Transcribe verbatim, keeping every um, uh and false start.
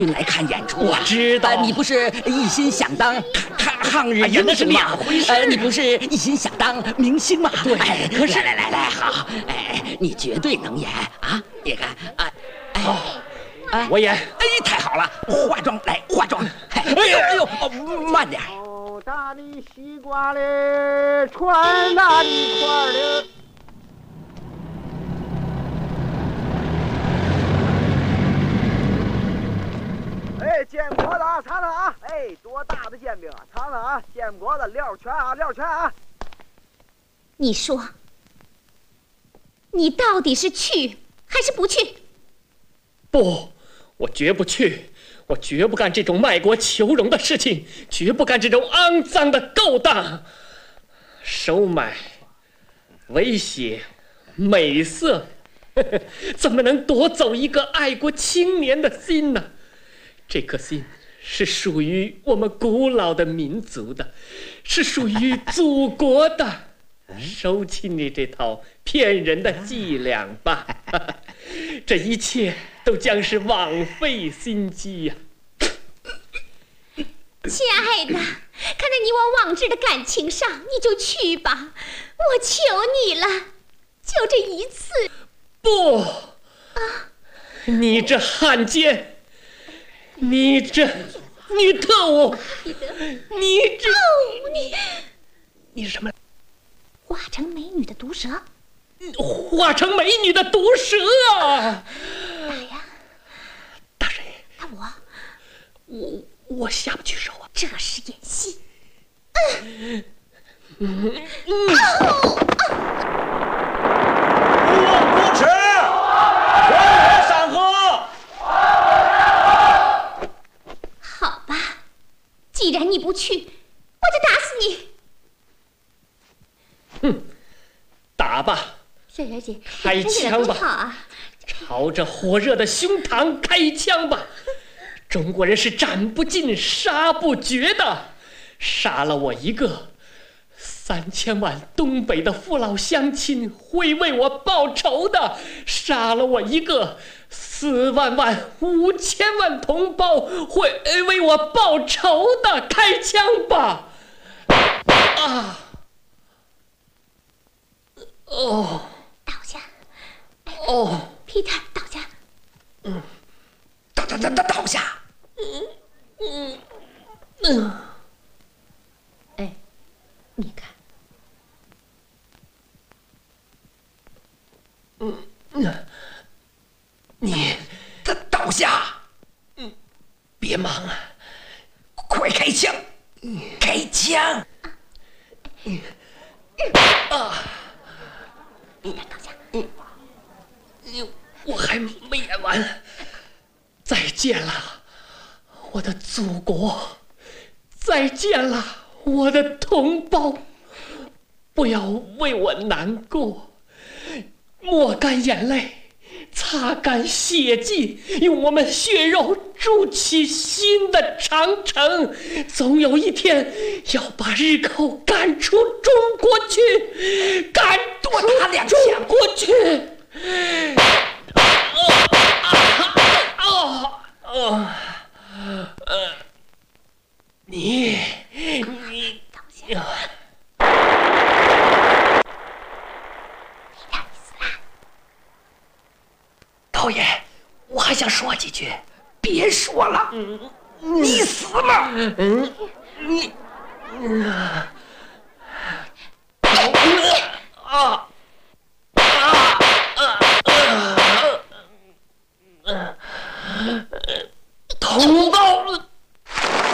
来看演出， 我知道、 呃、你不是一心想当抗抗日英雄吗？呃，你不是一心想当明星吗？ 对， 哎， 可是来来来来，好，哎，你绝对能演啊！你看啊，哎， 好， 哎， 我演。 哎，太好了，化妆来化妆。哎呦哎呦，哦，慢点。 大的西瓜嘞，穿大的块嘞。哎，煎饼果子啊，尝尝啊！哎，多大的煎饼啊，尝尝啊！煎饼果子料全啊，料全啊！ 你说，你到底是去还是不去？ 不，我绝不去，我绝不干这种卖国求荣的事情，绝不干这种肮脏的勾当。收买、威胁、美色，呵呵，怎么能夺走一个爱国青年的心呢？这颗心是属于我们古老的民族的，是属于祖国的。收起你这套骗人的伎俩吧，这一切都将是枉费心机呀、啊！ 亲爱的，看在你我往日的感情上，你就去吧，我求你了，就这一次。 不，啊、你这汉奸！你这女特务，你这哦，你你是什么？ 化成美女的毒蛇， 化成美女的毒蛇啊！ 打呀！ 打谁？ 打我！ 我我下不去手啊！ 这是演戏。 嗯嗯嗯。 勿忘国耻，还我山河！ 好吧，既然你不去，我就打死你。 哼，打吧！ 小小姐， 开枪吧！ 好啊， 朝着火热的胸膛开枪吧！中国人是斩不尽、杀不绝的，杀了我一个，三千万东北的父老乡亲会为我报仇的；杀了我一个，四万万、五千万同胞会为我报仇的。开枪吧！啊！哦， 倒下。 哦， 皮特，倒下。 嗯， 倒倒倒倒倒下。 嗯嗯嗯。 哎，你看。 嗯嗯，你他倒下。 嗯，别忙啊， 快开枪！开枪！ 嗯啊。 你倒下。 嗯，你我还没演完。再见了，我的祖国！再见了，我的同胞！不要为我难过，抹干眼泪，擦干血迹，用我们血肉筑起新的长城。总有一天要把日寇赶出中国去，赶多打两中枪国去。哦哦呃，你你呀！ 导演，我还想说几句。别说了，嗯、你死了。 嗯，你，嗯啊啊啊啊！同胞。